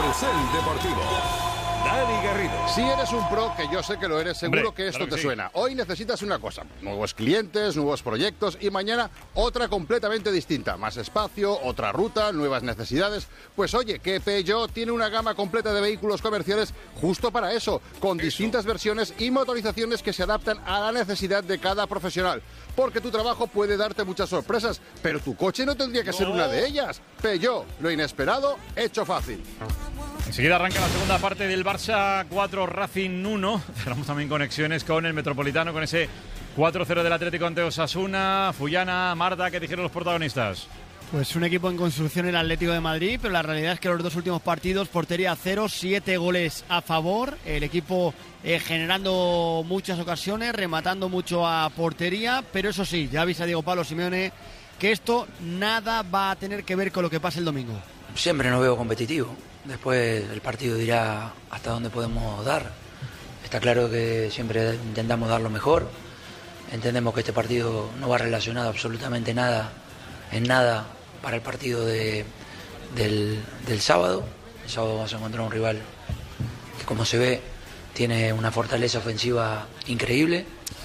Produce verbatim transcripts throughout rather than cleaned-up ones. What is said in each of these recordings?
Carrusel Deportivo. Dani Garrido. Si eres un pro, que yo sé que lo eres, seguro Hombre, que esto claro que te sí. suena. Hoy necesitas una cosa, nuevos clientes, nuevos proyectos y mañana otra completamente distinta. Más espacio, otra ruta, nuevas necesidades. Pues oye, que Peugeot tiene una gama completa de vehículos comerciales justo para eso, con eso. distintas versiones y motorizaciones que se adaptan a la necesidad de cada profesional. Porque tu trabajo puede darte muchas sorpresas, pero tu coche no tendría que no. ser una de ellas. Peugeot, lo inesperado, hecho fácil. Enseguida arranca la segunda parte del Barça cuatro, Racing uno. Cerramos también conexiones con el Metropolitano, con ese cuatro cero del Atlético ante Osasuna. Fullana, Marta, ¿qué dijeron los protagonistas? Pues un equipo en construcción el Atlético de Madrid, pero la realidad es que los dos últimos partidos, portería cero, siete goles a favor. El equipo eh, generando muchas ocasiones, rematando mucho a portería, pero eso sí, ya avisa Diego Pablo Simeone que esto nada va a tener que ver con lo que pase el domingo. Siempre nos veo competitivo. Después el partido dirá hasta dónde podemos dar. Está claro que siempre intentamos dar lo mejor. Entendemos que este partido no va relacionado absolutamente nada, en nada, para el partido de, del, del sábado. El sábado vamos a encontrar un rival que, como se ve, tiene una fortaleza ofensiva increíble.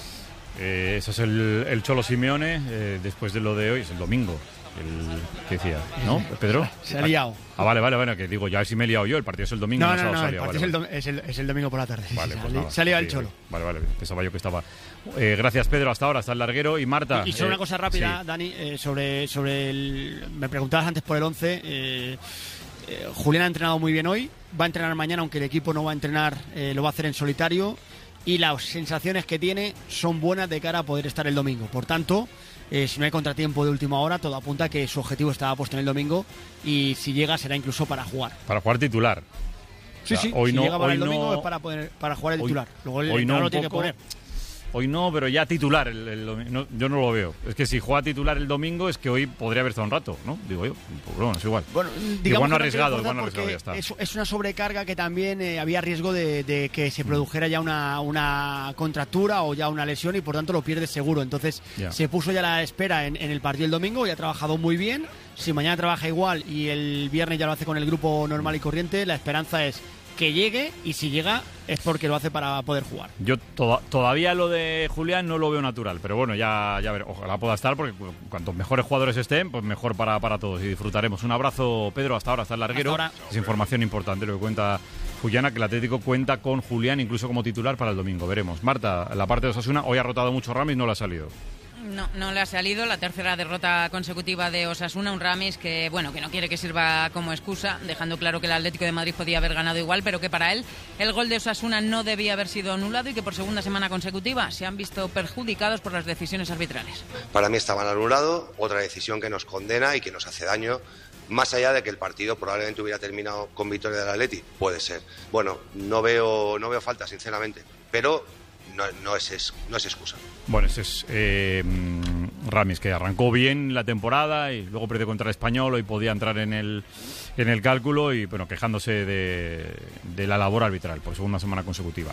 Eh, eso es el, el Cholo Simeone, eh, después de lo de hoy, es el domingo. El, ¿Qué decía? ¿No, Pedro? Se ha liado. Ah, vale, vale, bueno, que digo, ya si me he liado yo, el partido es el domingo. No, no, no, no, no el partido vale, es, el vale. dom- es, el, es el domingo por la tarde. Vale, sí, pues sí, nada, se ha liado sí, el Cholo. Vale, vale, pensaba yo que estaba. Eh, gracias, Pedro, hasta ahora, hasta el larguero. Y Marta. Y, y solo eh, una cosa rápida, sí. Dani, eh, sobre, sobre el... Me preguntabas antes por el once. Eh, eh, Julián ha entrenado muy bien hoy, va a entrenar mañana, aunque el equipo no va a entrenar, eh, lo va a hacer en solitario. Y las sensaciones que tiene son buenas de cara a poder estar el domingo. Por tanto, eh, si no hay contratiempo de última hora, todo apunta a que su objetivo estaba puesto en el domingo y si llega será incluso para jugar. Para jugar titular. Sí, o sea, sí, hoy si no, llega para hoy el domingo no, es para, poder, para jugar el hoy, titular. Luego el hoy no entrenador un lo tiene que poco, poner. Hoy no, pero ya titular. El, el, el, no, yo no lo veo. Es que si juega titular el domingo es que hoy podría haber estado un rato, ¿no? Digo yo. Pues bueno, es igual. Bueno, digamos igual no que arriesgado, no igual no porque arriesgado, ya está. Es, es una sobrecarga que también eh, había riesgo de, de que se produjera ya una, una contractura o ya una lesión y por tanto lo pierde seguro. Entonces Ya. se puso ya la espera en, en el partido del domingo y ha trabajado muy bien. Si mañana trabaja igual y el viernes ya lo hace con el grupo normal y corriente, la esperanza es que llegue y si llega es porque lo hace para poder jugar. Yo to- todavía lo de Julián no lo veo natural, pero bueno, ya, ya ver, ojalá pueda estar porque cu- cuantos mejores jugadores estén, pues mejor para, para todos y disfrutaremos. Un abrazo, Pedro, hasta ahora, hasta el larguero. Hasta ahora. Es información importante lo que cuenta Fullana, que el Atlético cuenta con Julián incluso como titular para el domingo, veremos. Marta, la parte de Osasuna, hoy ha rotado mucho Ramis, no le ha salido. No, no le ha salido la tercera derrota consecutiva de Osasuna, un Ramis que bueno que no quiere que sirva como excusa, dejando claro que el Atlético de Madrid podía haber ganado igual, pero que para él el gol de Osasuna no debía haber sido anulado y que por segunda semana consecutiva se han visto perjudicados por las decisiones arbitrales. Para mí está mal anulado, otra decisión que nos condena y que nos hace daño. Más allá de que el partido probablemente hubiera terminado con victoria del Atleti, puede ser. Bueno, no veo, no veo falta, sinceramente, pero no, no, es, no es excusa. Bueno, ese es eh, Ramis, que arrancó bien la temporada y luego perdió contra el Español, hoy podía entrar en el, en el cálculo y bueno, quejándose de, de la labor arbitral por segunda semana consecutiva.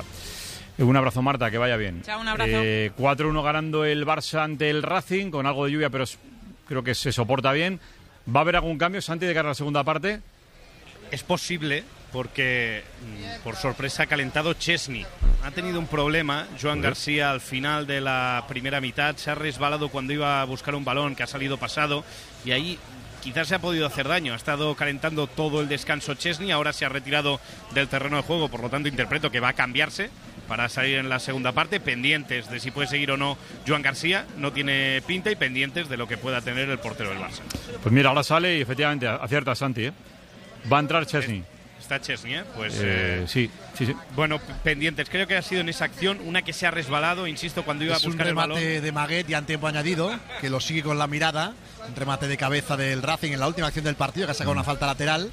Un abrazo, Marta, que vaya bien. Chao, un abrazo. Eh, cuatro uno ganando el Barça ante el Racing, con algo de lluvia, pero es, creo que se soporta bien. ¿Va a haber algún cambio, Santi, de cara a la segunda parte? Es posible, porque por sorpresa ha calentado Chesney. Ha tenido un problema, Joan García, al final de la primera mitad. Se ha resbalado cuando iba a buscar un balón que ha salido pasado y ahí quizás se ha podido hacer daño. Ha estado calentando todo el descanso Chesney, ahora se ha retirado del terreno de juego, por lo tanto interpreto que va a cambiarse para salir en la segunda parte, pendientes de si puede seguir o no Joan García, no tiene pinta, y pendientes de lo que pueda tener el portero del Barça. Pues mira, ahora sale y efectivamente acierta Santi, ¿eh? Va a entrar Chesney. Está Chesney, ¿eh? Pues, eh, eh, sí, sí, sí. Bueno, pendientes. Creo que ha sido en esa acción una que se ha resbalado, insisto, cuando iba es a buscar el balón. Es un remate de Maguet ya en tiempo añadido, que lo sigue con la mirada. Un remate de cabeza del Racing en la última acción del partido, que ha sacado mm. una falta lateral.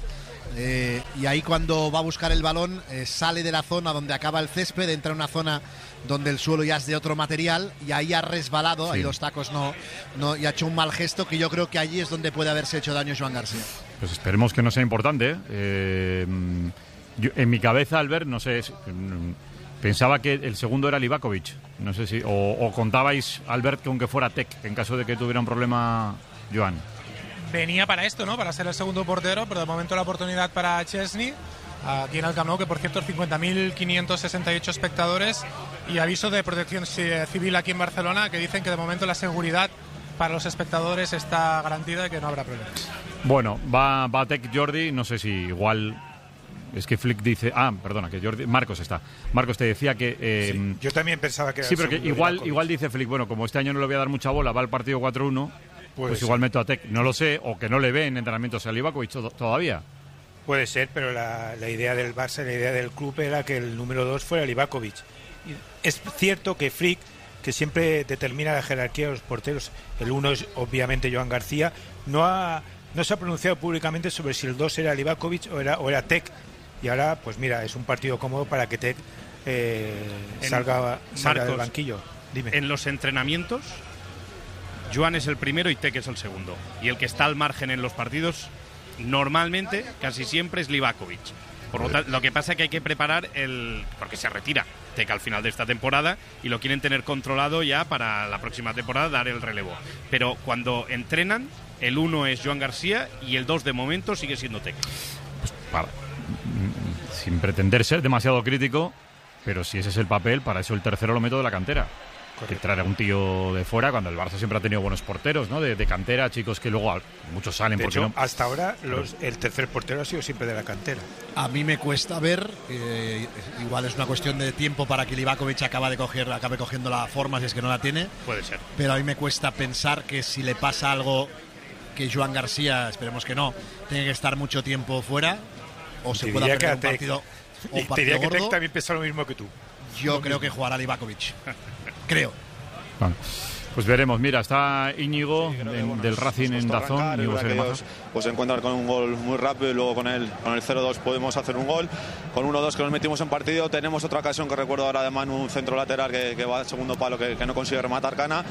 Eh, y ahí cuando va a buscar el balón, eh, sale de la zona donde acaba el césped, entra en una zona donde el suelo ya es de otro material y ahí ha resbalado, sí. ahí los tacos no, no, y ha hecho un mal gesto que yo creo que allí es donde puede haberse hecho daño Joan García. Pues esperemos que no sea importante. Eh, yo, en mi cabeza, Albert, no sé, pensaba que el segundo era Livakovic. No sé si, o, o contabais, Albert, que aunque fuera Tec, en caso de que tuviera un problema, Joan. Venía para esto, ¿no? Para ser el segundo portero, pero de momento la oportunidad para Chesney. aquí en el Camp Nou, que por cierto cincuenta mil quinientos sesenta y ocho espectadores, y aviso de protección civil aquí en Barcelona que dicen que de momento la seguridad para los espectadores está garantida y que no habrá problemas. Bueno, va, va Tec Jordi, no sé si igual... Es que Flick dice... Ah, perdona, que Jordi... Marcos está. Marcos te decía que... Eh, sí, yo también pensaba que era sí, pero que igual, Livakovic. igual dice Flick, bueno, como este año no le voy a dar mucha bola, va al partido cuatro uno, pues ser. igual meto a Tec. No lo sé, o que no le ve en entrenamientos a Livakovic todavía. Puede ser, pero la, la idea del Barça, la idea del club era que el número dos fuera Livakovic. Es cierto que Flick, que siempre determina la jerarquía de los porteros, el uno es obviamente Joan García, no ha, no se ha pronunciado públicamente sobre si el dos era Livakovic o era, o era Tec. Y ahora, pues mira, es un partido cómodo para que Tec eh, salga, salga Marcos, del banquillo. Dime. En los entrenamientos, Joan es el primero y Tec es el segundo. Y el que está al margen en los partidos, normalmente, casi siempre, es Livakovic. Por lo tanto, lo que pasa es que hay que preparar el... porque se retira Tec al final de esta temporada y lo quieren tener controlado ya para la próxima temporada, dar el relevo. Pero cuando entrenan, el uno es Joan García y el dos de momento sigue siendo Tec. Pues para... sin pretender ser demasiado crítico, pero si ese es el papel, para eso el tercero lo meto de la cantera. Que traer a un tío de fuera cuando el Barça siempre ha tenido buenos porteros, ¿no? De, de cantera, chicos que luego muchos salen de porque hecho, no. hasta ahora los, el tercer portero ha sido siempre de la cantera. A mí me cuesta ver, eh, igual es una cuestión de tiempo para que Livakovic acabe, de coger, acabe cogiendo la forma si es que no la tiene. Puede ser. Pero a mí me cuesta pensar que si le pasa algo, que Joan García, esperemos que no, tenga que estar mucho tiempo fuera o se pueda perder un partido, o un te diría que partido Tec gordo. también pesa lo mismo que tú. Yo lo creo mismo. que jugará Livakovic. Creo. Bueno, pues veremos. Mira, está Íñigo sí, de, bueno, del Racing en Dazón. Íñigo ellos, pues se encuentran con un gol muy rápido y luego con el, con el cero dos podemos hacer un gol. Con uno dos que nos metimos en partido tenemos otra ocasión que recuerdo ahora de Manu, un centro lateral que, que va al segundo palo que, que no consigue rematar Cana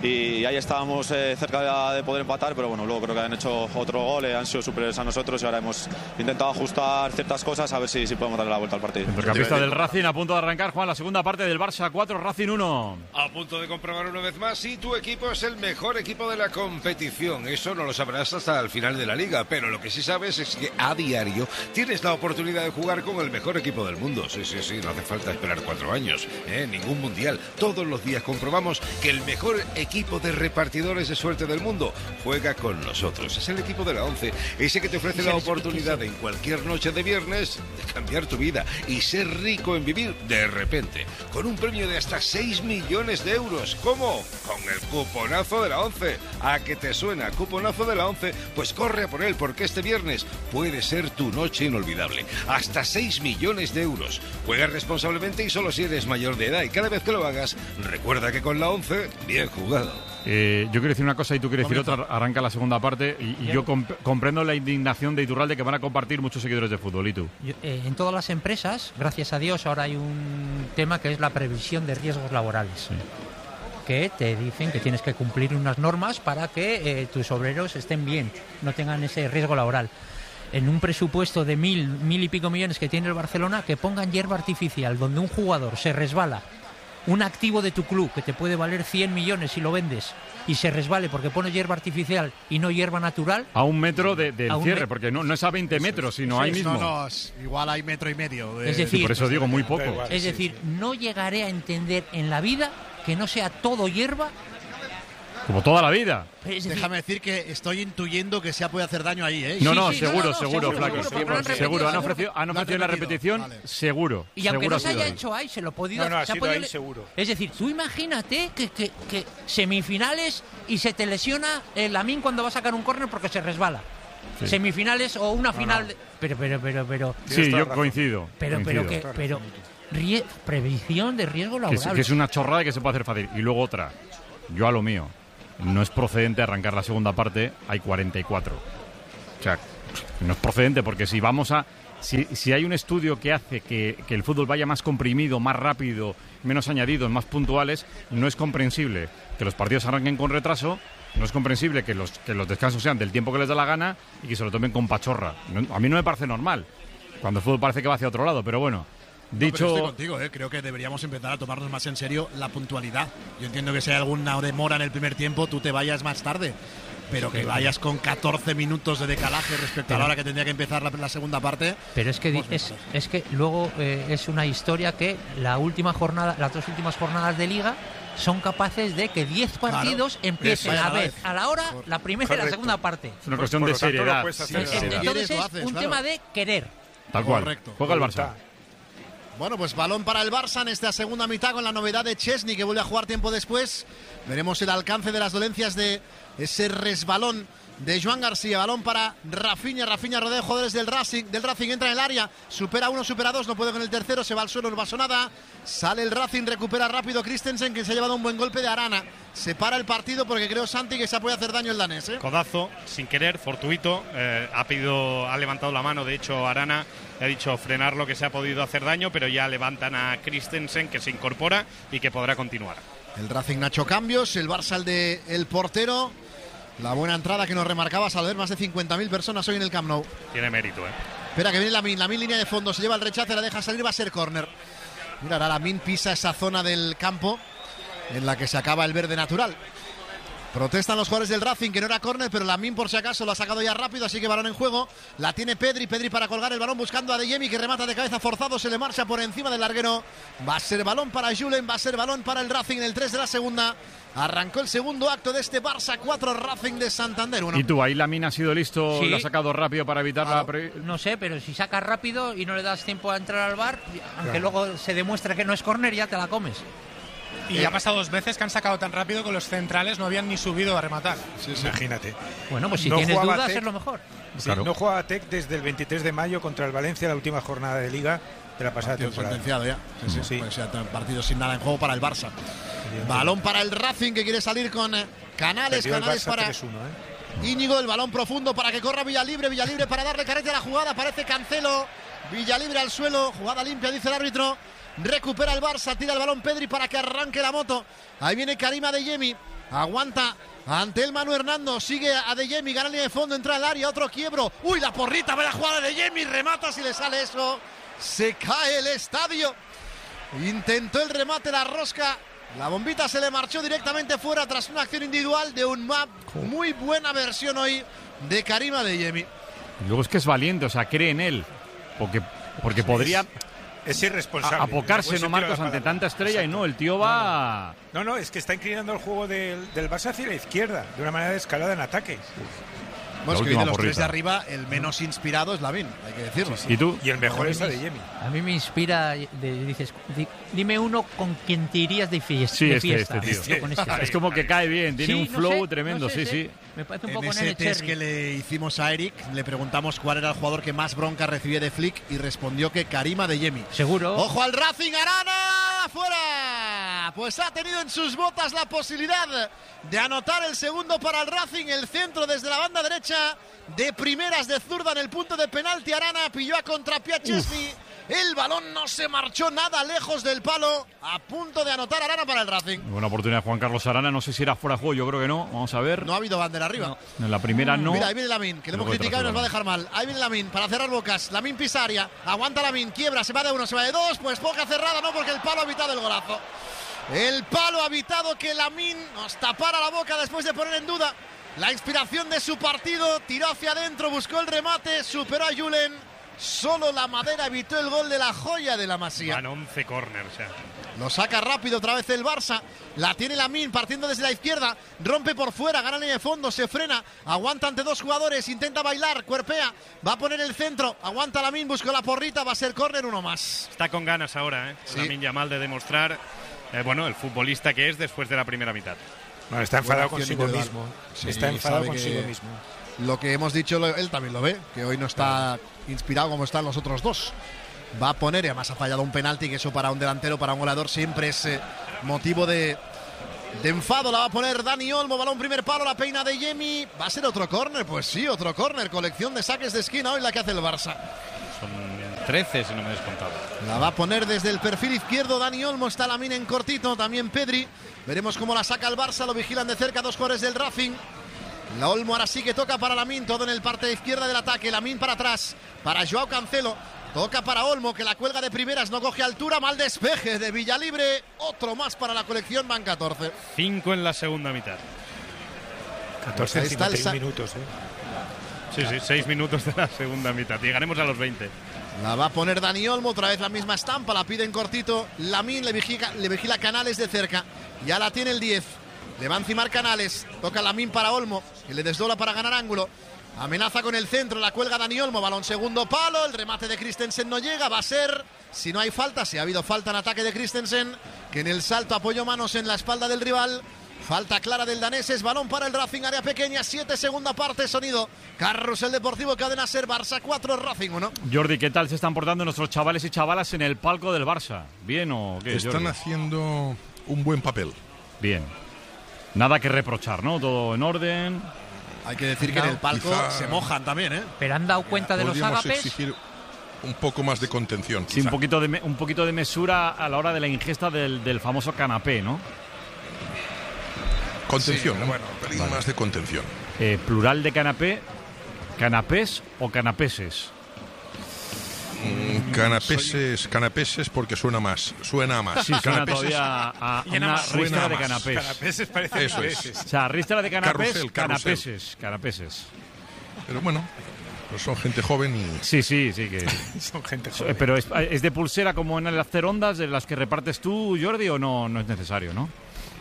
y ahí estábamos eh, cerca de, de poder empatar, pero bueno, luego creo que han hecho otro gol, eh, han sido superiores a nosotros y ahora hemos intentado ajustar ciertas cosas a ver si, si podemos darle la vuelta al partido. Centrocampista del Racing a punto de arrancar, Juan, la segunda parte del Barça cuatro, Racing uno. A punto de comprobar una vez más si tu equipo es el mejor equipo de la competición. Eso no lo sabrás hasta el final de la liga, pero lo que sí sabes es que a diario tienes la oportunidad de jugar con el mejor equipo del mundo. Sí, sí, sí, no hace falta esperar cuatro años, ¿eh? Ningún mundial. Todos los días comprobamos que el mejor equipo de repartidores de suerte del mundo juega con nosotros. Es el equipo de la once, ese que te ofrece la oportunidad de, en cualquier noche de viernes de cambiar tu vida y ser rico en vivir de repente, con un premio de hasta seis millones de euros. ¿Cómo? Con el cuponazo de la once. ¿A qué te suena? Cuponazo de la once. Pues corre a por él, porque este viernes puede ser tu noche inolvidable. Hasta seis millones de euros. Juega responsablemente y solo si eres mayor de edad. Y cada vez que lo hagas, recuerda que con la once, bien jugado. Eh, yo quiero decir una cosa y tú quieres decir otra. Arranca la segunda parte y, y yo comp comprendo la indignación de Iturralde que van a compartir muchos seguidores de fútbol. ¿Y tú? Yo, eh, en todas las empresas, gracias a Dios, ahora hay un tema que es la previsión de riesgos laborales. Sí. Que te dicen que tienes que cumplir unas normas para que eh, tus obreros estén bien, no tengan ese riesgo laboral. En un presupuesto de mil, mil y pico millones que tiene el Barcelona, que pongan hierba artificial, donde un jugador se resbala, un activo de tu club que te puede valer cien millones si lo vendes, y se resbale porque pone hierba artificial y no hierba natural. A un metro de, del un cierre, me porque no, no es a veinte metros, sino ahí mismo. No, no, igual hay metro y medio. De... Es decir, sí, por eso digo muy poco. Es sí, decir, sí. no llegaré a entender en la vida que no sea todo hierba. Como toda la vida. Es decir, déjame decir que estoy intuyendo que se puede hacer daño ahí, ¿eh? No, no, sí, sí, seguro, no, no, seguro, seguro, Flaco. seguro, Seguro, seguro. Han ofrecido, han ofrecido la repetición, vale. Seguro. Y aunque seguro no se haya ahí. hecho ahí, se lo ha podido... No, no, ha se sido ha podido ahí seguro. Es decir, tú imagínate que, que, que semifinales y se te lesiona el Lamine cuando va a sacar un córner porque se resbala. Sí. Semifinales o una final... No, no. Pero, pero, pero, pero... Sí, yo coincido. Pero, coincido. pero, que, pero... Rie previsión de riesgo laboral. Que es, que es una chorrada que se puede hacer fácil. Y luego otra. Yo a lo mío. No es procedente arrancar la segunda parte, hay cuarenta y cuatro. O sea, no es procedente porque si vamos a... Si, si hay un estudio que hace que, que el fútbol vaya más comprimido, más rápido, menos añadidos, más puntuales, no es comprensible que los partidos arranquen con retraso, no es comprensible que los, que los descansos sean del tiempo que les da la gana y que se lo tomen con pachorra. No, a mí no me parece normal, cuando el fútbol parece que va hacia otro lado, pero bueno... Dicho... No, pero estoy contigo, ¿eh? Creo que deberíamos empezar a tomarnos más en serio la puntualidad. Yo entiendo que si hay alguna demora en el primer tiempo, tú te vayas más tarde. pero que vayas con catorce minutos de decalaje respecto pero, a la hora que tendría que empezar la, la segunda parte. Pero es que es, es que luego eh, es una historia que la última jornada, las dos últimas jornadas de liga son capaces de que diez partidos claro, empiecen a vez, a la hora, por, la primera correcto. y la segunda parte. Es una cuestión de seriedad. Sí, entonces es haces, un claro. tema de querer. Tal cual. Correcto. Juega el Barça. Bueno, pues balón para el Barça en esta segunda mitad con la novedad de Chesney, que vuelve a jugar tiempo después. Veremos el alcance de las dolencias de ese resbalón de Joan García. Balón para Rafinha. Rafinha rodea de jugadores del Racing. Del Racing entra en el área. Supera uno, supera dos. No puede con el tercero. Se va al suelo, no pasó nada. Sale el Racing, recupera rápido Christensen, que se ha llevado un buen golpe de Arana. Se para el partido porque creo, Santi, que se puede hacer daño el danés, ¿eh? Codazo, sin querer, fortuito. Eh, ha pedido, ha levantado la mano. De hecho, Arana le ha dicho frenar lo que se ha podido hacer daño, pero ya levantan a Christensen, que se incorpora y que podrá continuar. El Racing Nacho cambios. El Barça el de el portero. La buena entrada que nos remarcabas al ver más de cincuenta mil personas hoy en el Camp Nou. Tiene mérito, ¿eh? Espera, que viene Lamin. Lamin, línea de fondo. Se lleva el rechace, la deja salir, va a ser córner. Mira, ahora Lamin pisa esa zona del campo en la que se acaba el verde natural. Protestan los jugadores del Racing, que no era córner, pero Lamin por si acaso lo ha sacado ya rápido, así que balón en juego. La tiene Pedri, Pedri para colgar el balón buscando a Adeyemi, que remata de cabeza forzado, se le marcha por encima del larguero. Va a ser balón para Julen, va a ser balón para el Racing en el tres de la segunda. Arrancó el segundo acto de este Barça cuatro, Racing de Santander uno. ¿Y tú, ahí Lamin ha sido listo, sí. lo ha sacado rápido para evitar claro. la... Pre... No sé, pero si sacas rápido y no le das tiempo a entrar al bar, aunque claro. luego se demuestra que no es córner, ya te la comes. Y eh. ha pasado dos veces que han sacado tan rápido que los centrales no habían ni subido a rematar. Sí, sí. Imagínate. Bueno, pues si no tienes dudas Tec, es lo mejor. Sí, claro. No jugaba Tec desde el veintitrés de mayo contra el Valencia, la última jornada de Liga de la pasada temporada. Sentenciado ya. Sí, sí. sí. Pues ya partido sin nada en juego para el Barça. Balón para el Racing, que quiere salir con Canales. Perdió Canales para tres uno, ¿eh? Íñigo, el balón profundo para que corra Villalibre. Villalibre para darle carrete a la jugada. Aparece Cancelo. Villalibre al suelo. Jugada limpia, dice el árbitro. Recupera el Barça, tira el balón Pedri para que arranque la moto. Ahí viene Karim Adeyemi. Aguanta ante el Manu Hernando. Sigue Adeyemi, gana línea de fondo, entra al área, otro quiebro. Uy, la porrita, vaya jugada de Adeyemi. Remata, si le sale eso. Se cae el estadio. Intentó el remate, la rosca. La bombita se le marchó directamente fuera tras una acción individual de un map. Muy buena versión hoy de Karim Adeyemi. Y luego es que es valiente, o sea, cree en él. Porque, porque podría... Es irresponsable. A apocarse, no Marcos, ante tanta estrella. Exacto. Y no, el tío va... No, no, es que está inclinando el juego del, del Barça hacia la izquierda, de una manera escalada en ataque. Bueno, es que de los porrita. tres de arriba, el menos inspirado es Lamin, hay que decirlo. Sí, sí. ¿Y tú? Y el mejor es Adeyemi. A mí me inspira, de, dices, di, dime uno con quien te irías de fiesta. Sí, de este, fiesta. este, tío. Este, con este. Es como que cae bien, tiene sí, un flow no sé, tremendo, no sé, sí, sí. Me parece un en poco ese test que le hicimos a Eric, le preguntamos cuál era el jugador que más bronca recibía de Flick y respondió que Karim Adeyemi. Seguro. ¡Ojo al Racing! ¡Arana! ¡Fuera! Pues ha tenido en sus botas la posibilidad de anotar el segundo para el Racing. El centro desde la banda derecha, de primeras de zurda en el punto de penalti. Arana pilló a contrapié a Chesney. El balón no se marchó nada lejos del palo. A punto de anotar Arana para el Racing. Buena oportunidad de Juan Carlos Arana. No sé si era fuera de juego, yo creo que no. Vamos a ver. No ha habido bandera arriba. No. En la primera no. Mira, ahí viene Lamin, que le hemos criticado y nos va a dejar mal. Ahí viene Lamin para cerrar bocas. Lamin pisa área. Aguanta Lamin, quiebra, se va de uno, se va de dos. Pues poca cerrada, no, porque el palo ha evitado el golazo. El palo ha evitado que Lamin nos tapara la boca después de poner en duda la inspiración de su partido. Tiró hacia adentro, buscó el remate, superó a Julen. Solo la madera evitó el gol de la joya de la Masía. Van once corners ya. Lo saca rápido otra vez el Barça. La tiene Lamin partiendo desde la izquierda. Rompe por fuera, gana línea de fondo, se frena. Aguanta ante dos jugadores, intenta bailar, cuerpea. Va a poner el centro. Aguanta Lamin, busca la porrita, va a ser córner, uno más. Está con ganas ahora, ¿eh? Sí. Lamin Yamal de demostrar, eh, bueno, el futbolista que es después de la primera mitad. Bueno, está enfadado consigo mismo. Sí, está enfadado consigo que... mismo. Lo que hemos dicho, él también lo ve, que hoy no está inspirado como están los otros dos. Va a poner, y además ha fallado un penalti, que eso para un delantero, para un goleador, siempre es eh, motivo de, de enfado. La va a poner Dani Olmo, balón primer palo, la peina de Yemi. ¿Va a ser otro córner? Pues sí, otro córner. Colección de saques de esquina hoy la que hace el Barça. Son trece, si no me he descontado. La va a poner desde el perfil izquierdo Dani Olmo, está Lamin en cortito, también Pedri. Veremos cómo la saca el Barça, lo vigilan de cerca dos jugadores del Racing. La Olmo ahora sí que toca para Lamin, todo en el parte izquierda del ataque. Lamin para atrás, para Joao Cancelo. Toca para Olmo, que la cuelga de primeras, no coge altura. Mal despeje de Villalibre. Otro más para la colección, van catorce. Cinco en la segunda mitad. catorce, Está el cincuenta y uno minutos, ¿eh? Sí, sí, seis minutos de la segunda mitad. Llegaremos a los veinte. La va a poner Dani Olmo, otra vez la misma estampa, la pide en cortito. Lamine le vigila, le vigila Canales de cerca. Ya la tiene el diez. Le va a encimar Canales. Toca Lamine para Olmo, que le desdobla para ganar ángulo. Amenaza con el centro, la cuelga Dani Olmo. Balón segundo palo, el remate de Christensen no llega. Va a ser, si no hay falta, si ha habido falta en ataque de Christensen, que en el salto apoyó manos en la espalda del rival. Falta clara del danés, es balón para el Racing, área pequeña, siete, segunda parte, sonido. Carrusel Deportivo, Cadena Ser, Barça cuatro, Racing uno. Jordi, ¿qué tal se están portando nuestros chavales y chavalas en el palco del Barça? ¿Bien o qué, Están Jordi? haciendo un buen papel. Bien. Nada que reprochar, ¿no? Todo en orden. Hay que decir que en el palco Quizá se mojan también, ¿eh? Pero han dado cuenta de los Podríamos ágapes. exigir un poco más de contención. Sí, un quizá. poquito, de, me- un poquito de mesura a la hora de la ingesta del, del famoso canapé, ¿no? Contención, Sí, ¿no? bueno, un pelín vale. más de contención. Eh, plural de canapé, canapés o canapeses. Mm, Canapeses, canapeses porque suena más, suena a más. Sí, suena Canapeses, todavía a, a Llena una más. Suena ristra de más. canapés. Canapeses parecen Eso es. canapeses. O sea, ristra de canapés, Carrusel, carrusel. canapeses, canapeses. Pero bueno, pues son gente joven y Sí, sí, sí que. Son gente Eh, joven. Pero es, es de pulsera como en el hacer ondas de las que repartes tú, Jordi, o no, no es necesario, ¿no?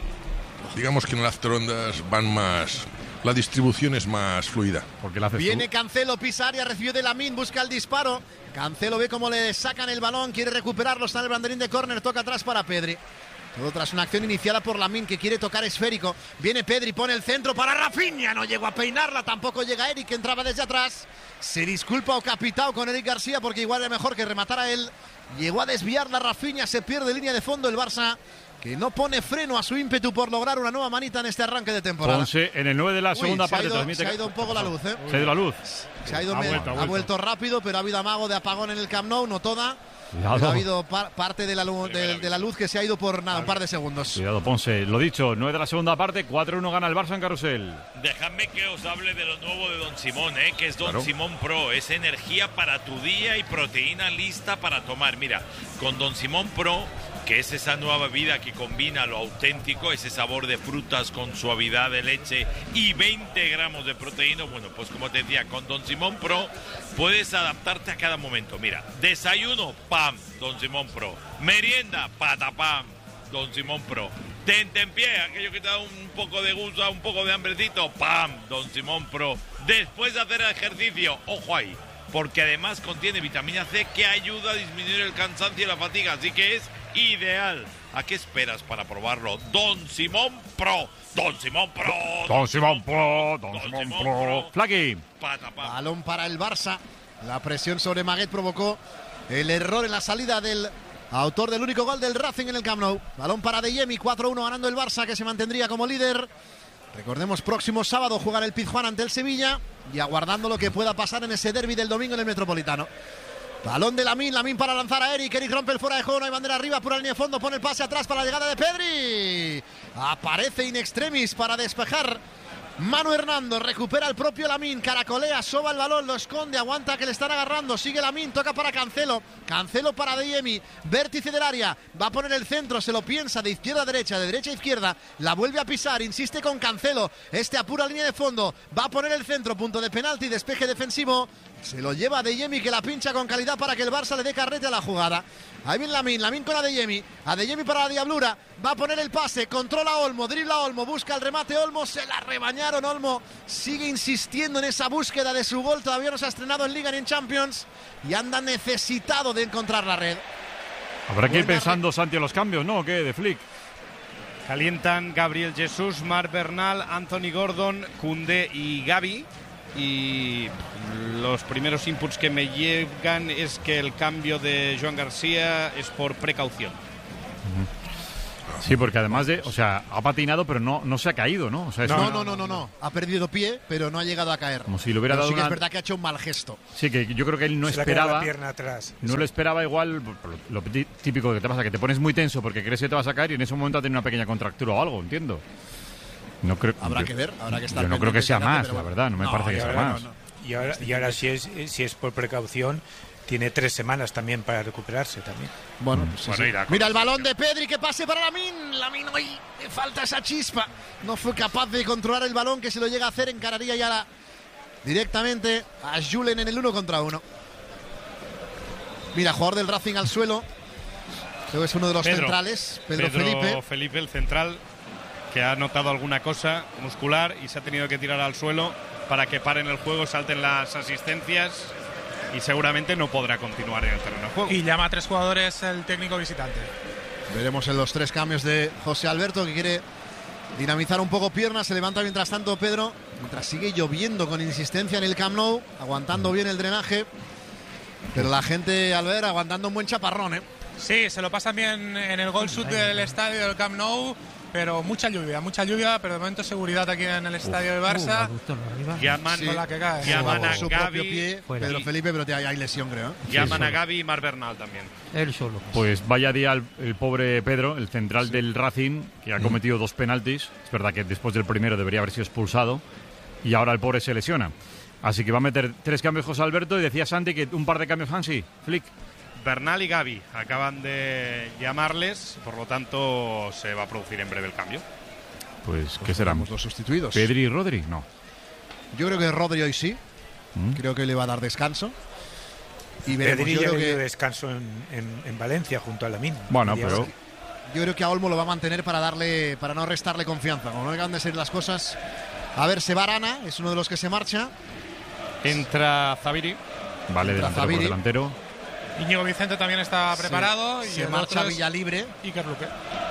digamos que en las trondas van más, la distribución es más fluida. Porque la haces Viene tú. Cancelo, pisa área, recibió de Lamine, busca el disparo. Cancelo ve cómo le sacan el balón, quiere recuperarlo, está en el banderín de córner, toca atrás para Pedri. Todo tras una acción iniciada por Lamine que quiere tocar esférico. Viene Pedri, pone el centro para Rafinha, no llegó a peinarla, tampoco llega Eric, que entraba desde atrás. Se disculpa o capitao con Eric García porque igual era mejor que rematara él. Llegó a desviarla Rafinha, se pierde línea de fondo el Barça, que no pone freno a su ímpetu por lograr una nueva manita en este arranque de temporada. Ponce en el nueve de la Uy, segunda se ha parte ido- transmite. se ha ido un poco la luz, ¿eh? Se ha ido la luz. Se ha, ido Ha me- vuelto, ha ha vuelto. vuelto rápido, pero ha habido amago de apagón en el Camp Nou, no toda. Cuidado. Pero ha habido par- parte de la, lu- de, de la luz que se ha ido por nada, un par de segundos. Cuidado, Ponce. Lo dicho, nueve de la segunda parte, cuatro uno gana el Barça en Carrusel. Dejadme que os hable de lo nuevo de Don Simón, ¿eh? Que es Don Claro. Simón Pro. Es energía para tu día y proteína lista para tomar. Mira, con Don Simón Pro, que es esa nueva bebida que combina lo auténtico, ese sabor de frutas con suavidad de leche y veinte gramos de proteína. Bueno, pues como te decía, con Don Simón Pro puedes adaptarte a cada momento. Mira, desayuno, pam, Don Simón Pro. Merienda, patapam, Don Simón Pro. Tentempié, aquello que te da un poco de gusto, un poco de hambrecito, pam, Don Simón Pro. Después de hacer ejercicio, ojo ahí, porque además contiene vitamina C que ayuda a disminuir el cansancio y la fatiga, así que es ideal. ¿A qué esperas para probarlo? Don Simón Pro. Don Simón Pro. Don Simón Pro, Don Simón Pro. Flaky. Patapam. Balón para el Barça. La presión sobre Maguet provocó el error en la salida del autor del único gol del Racing en el Camp Nou. Balón para Deyemi, cuatro uno ganando el Barça, que se mantendría como líder. Recordemos, próximo sábado jugar el Pizjuán ante el Sevilla y aguardando lo que pueda pasar en ese derbi del domingo en el Metropolitano. Balón de Lamine, Lamine para lanzar a Eric, Eric rompe el fuera de juego, no hay bandera arriba, por la línea de fondo, pone el pase atrás para la llegada de Pedri. Aparece in extremis para despejar Manu Hernando, recupera el propio Lamine, caracolea, soba el balón, lo esconde, aguanta que le están agarrando, sigue Lamine, toca para Cancelo, Cancelo para Deyemi, vértice del área, va a poner el centro, se lo piensa de izquierda a derecha, de derecha a izquierda, la vuelve a pisar, insiste con Cancelo, este apura línea de fondo, va a poner el centro, punto de penalti, despeje defensivo, se lo lleva a Deyemi que la pincha con calidad para que el Barça le dé carrete a la jugada. Ahí viene Lamine, Lamine con Adeyemi, Adeyemi para la diablura, va a poner el pase, controla Olmo, dribla Olmo, busca el remate Olmo, se la rebañaron, Olmo sigue insistiendo en esa búsqueda de su gol, todavía no se ha estrenado en Liga ni en Champions y anda necesitado de encontrar la red. Habrá que ir Buena pensando, Santi, en los cambios, ¿no? ¿O qué? De Flick. Calientan Gabriel Jesús, Marc Bernal, Anthony Gordon, Koundé y Gavi. Y los primeros inputs que me llegan es que el cambio de Joan García es por precaución. Sí, porque además de, o sea, ha patinado, pero no, no se ha caído, ¿no? O sea, es No, una- no, no, no, no, ha perdido pie, pero no ha llegado a caer. Como si le hubiera Pero dado sí que una- es verdad que ha hecho un mal gesto. Sí, que yo creo que él no Se le ha quedado esperaba. la pierna atrás. No lo esperaba igual, por lo lo típico que te pasa, que te pones muy tenso porque crees que te vas a caer y en ese momento ha tenido una pequeña contractura o algo, entiendo. No creo, Habrá yo- que ver, habrá que estar Yo no creo que pendientes sea de Gatti, más, pero la bueno. verdad, no me No, parece y que sea ahora más. no, no. Y ahora, y ahora si, es, si es por precaución, tiene tres semanas también para recuperarse también. Bueno, pues Bueno, sí, sí. irá con Mira el los- balón de Pedri, que pase para Lamine. Lamine hoy le falta esa chispa. No fue capaz de controlar el balón, que se lo llega a hacer, encararía ya la, directamente a Julen en el uno contra uno. Mira, jugador del Racing al suelo. Creo que es uno de los Pedro. centrales, Pedro, Pedro Felipe. Felipe, el central, que ha notado alguna cosa muscular y se ha tenido que tirar al suelo para que paren el juego, salten las asistencias y seguramente no podrá continuar en el terreno de juego. Y llama a tres jugadores el técnico visitante. Veremos en los tres cambios de José Alberto, que quiere dinamizar un poco piernas. Se levanta mientras tanto Pedro, mientras sigue lloviendo con insistencia en el Camp Nou, aguantando bien el drenaje. Pero la gente, al ver, aguantando un buen chaparrón, ¿eh? Sí, se lo pasan bien en el gol sud del estadio del Camp Nou, pero mucha lluvia, mucha lluvia, pero de momento seguridad aquí en el estadio del Barça. Llaman, Sí. Con la que cae. llaman a Su Gavi, propio pie, Fuera. Pedro Y- Felipe, pero te- hay lesión, creo. ¿eh? llaman a Gavi y Mar Bernal también. Él solo. Pues vaya día el, el pobre Pedro, el central del Racing, que ha cometido dos penaltis. Es verdad que después del primero debería haber sido expulsado y ahora el pobre se lesiona. Así que va a meter tres cambios José Alberto y decía Santi que un par de cambios Hansi, Flick. Bernal y Gavi acaban de llamarles, por lo tanto se va a producir en breve el cambio. Pues, ¿qué serán? Tenemos los sustituidos. ¿Pedri y Rodri? No. Yo creo que Rodri hoy sí. ¿Mm? Creo que le va a dar descanso. Y veremos. Pedri Yo ya creo le dio que, descanso en, en- en Valencia junto a Lamine. Bueno, Media pero hora. yo creo que a Olmo lo va a mantener para darle, para no restarle confianza. Como no acaban de ser las cosas. A ver, se va Arana, es uno de los que se marcha. Entra Zaviri. vale, delantero por Zaviri. delantero. Íñigo Vicente también está preparado. y Se el marcha otro es Villalibre Iker Luque.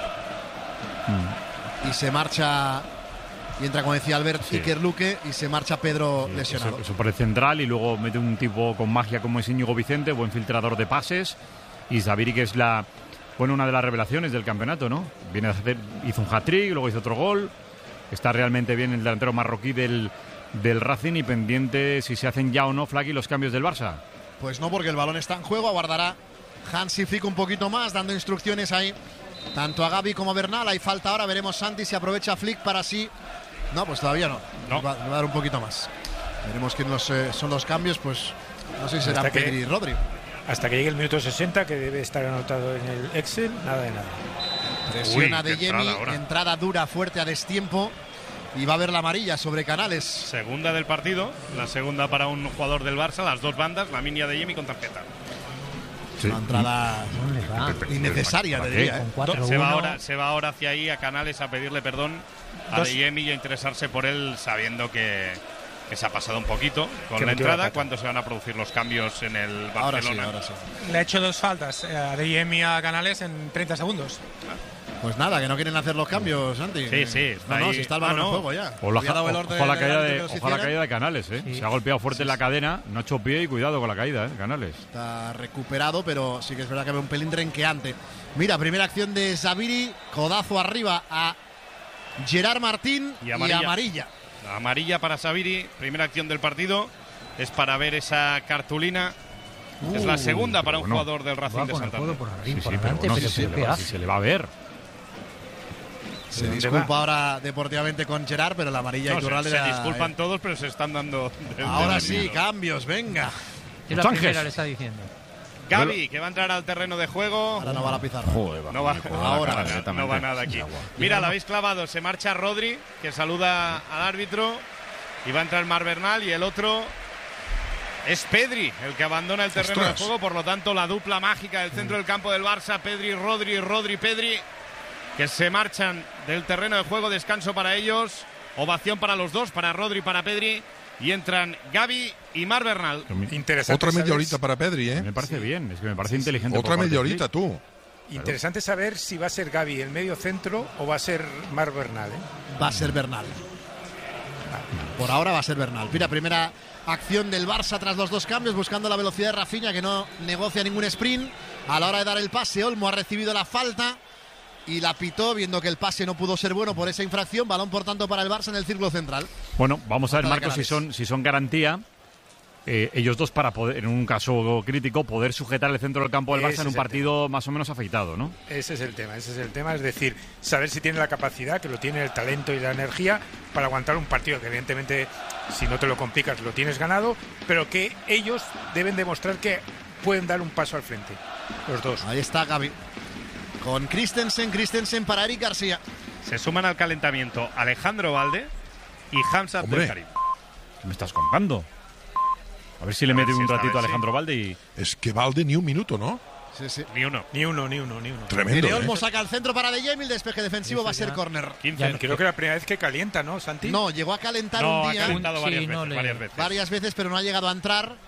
y se marcha. Y entra, como decía Albert, Sí. Iker Luque y se marcha Pedro lesionado. Eso, eso por el central y luego mete un tipo con magia como es Íñigo Vicente, buen filtrador de pases. Y Zaviri, que es la bueno una de las revelaciones del campeonato, ¿no? Viene a hacer, hizo un hat-trick, luego hizo otro gol. Está realmente bien el delantero marroquí del, del Racing y pendiente si se hacen ya o no, Flaky, los cambios del Barça. Pues no, porque el balón está en juego. Aguardará Hansi Flick un poquito más, dando instrucciones ahí tanto a Gavi como a Bernal. Hay falta ahora, veremos Santi si aprovecha Flick para así. No, pues todavía no. No. Va, va a dar un poquito más. Veremos quiénes eh, son los cambios, pues no sé si serán Hasta que- Pedri y Rodri. Hasta que llegue el minuto sesenta, que debe estar anotado en el Excel, nada de nada. Presiona Uy, de qué Yemi, entrada ahora. entrada dura, fuerte a destiempo. Y va a haber la amarilla sobre Canales. Segunda del partido, la segunda para un jugador del Barça, las dos bandas, la minia de Yemi con tarjeta. Una entrada innecesaria, te ¿Para qué? diría. ¿eh? Con cuatro Se va, uno. ahora, se va ahora hacia ahí a Canales a pedirle perdón a Dos. De Yemi y a interesarse por él, sabiendo que, que se ha pasado un poquito con Que la metió la entrada. pata. ¿Cuándo se van a producir los cambios en el Barcelona? Ahora sí, ahora sí. Le ha hecho dos faltas eh, a D M y a Canales en treinta segundos. Pues nada, que no quieren hacer los cambios, Santi. Sí, sí, está No, no, ahí. si está el Ah, balón no. en juego ya. Ojo la, Había dado el orden ojo la del caída árbitro de, que los ojo la hiciera. caída de Canales, ¿eh? Sí. Se ha golpeado fuerte en la cadena, no ha hecho pie y cuidado con la caída, ¿eh? Canales. Está recuperado, pero sí que es verdad que ve un pelín renqueante. Mira, primera acción de Zaviri, codazo arriba a Gerard Martín Y y amarilla. amarilla. La amarilla para Zaviri, primera acción del partido, es para ver esa cartulina. es la Uh, segunda para un bueno. jugador del Racing Va de con el Santander. codo por arriba, Sí, por sí, pero delante, bueno, pero si qué se, le va, pedazo. si se le va a ver. Se ¿Dónde disculpa va? ahora deportivamente con Gerard, pero la amarilla No, y se, Turral se era- disculpan todos, pero se están dando. de- Ahora de sí, veneno. cambios, venga. Es la Sánchez. primera, le está diciendo. Gavi, que va a entrar al terreno de juego. Ahora no va a la pizarra. Joder, No va, Ahora, nada, directamente. no va nada aquí. Mira, la habéis clavado. Se marcha Rodri, que saluda al árbitro. Y va a entrar Mar Bernal. Y el otro es Pedri, el que abandona el terreno Ostras. de juego. Por lo tanto, la dupla mágica del centro del campo del Barça. Pedri, Rodri, Rodri, Pedri. Que se marchan del terreno de juego. Descanso para ellos. Ovación para los dos, para Rodri y para Pedri. Y entran Gavi y Mar Bernal. Interesante Otra media saber horita para Pedri, ¿eh? Me parece bien, es que me parece inteligente. Otra por parte media de horita, Flick. tú. Interesante saber si va a ser Gavi el medio centro o va a ser Mar Bernal. ¿eh? Va a ser Bernal. Por ahora va a ser Bernal. Mira, primera acción del Barça tras los dos cambios, buscando la velocidad de Rafinha, que no negocia ningún sprint. A la hora de dar el pase, Olmo ha recibido la falta y la pitó, viendo que el pase no pudo ser bueno por esa infracción. Balón, por tanto, para el Barça en el círculo central. Bueno, vamos a ver, Falta de Marcos, si Canales. son, si son garantía. eh, ellos dos para poder, en un caso crítico, poder sujetar el centro del campo del Ese Barça en un es el partido más o menos afeitado, ¿no? Ese es el tema, ese es el tema, es decir, saber si tiene la capacidad, que lo tiene el talento y la energía para aguantar un partido que evidentemente si no te lo complicas lo tienes ganado, pero que ellos deben demostrar que pueden dar un paso al frente, los dos. Ahí está Gavi. Con Christensen, Christensen para Eric García. Se suman al calentamiento Alejandro Valde y Hamza Abdelkarim. ¿Qué me estás contando? A ver si le mete un ratito a Alejandro Valde y... Es que Valde ni un minuto, ¿no? Sí, sí. Ni uno. Ni uno, ni uno, ni uno. Tremendo, Viene ¿eh? Olmo, saca al centro para De Jong, el despeje defensivo va a ser córner. quince. Creo que es la primera vez que calienta, ¿no, Santi? No, llegó a calentar No, un ha día. calentado varias, Sí, no veces, le- varias veces. Varias veces, pero no ha llegado a entrar.